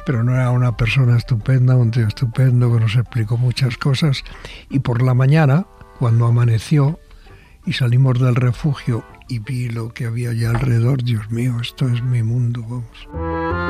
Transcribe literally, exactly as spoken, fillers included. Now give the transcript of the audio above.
pero no era una persona estupenda, un tío estupendo que nos explicó muchas cosas. Y por la mañana, cuando amaneció y salimos del refugio y vi lo que había allá alrededor, Dios mío, esto es mi mundo, vamos.